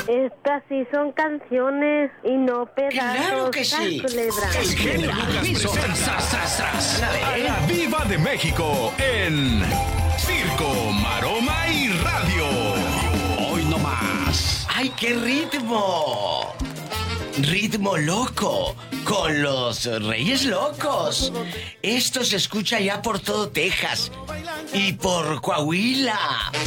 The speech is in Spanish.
Estas sí son canciones y no pedazos. ¡Claro que sí! El genio Lucas presenta a la Diva de México en Circo, Maroma y Radio. Hoy no más. ¡Ay, qué ritmo! Ritmo loco, con los Reyes Locos. Esto se escucha ya por todo Texas y por Coahuila.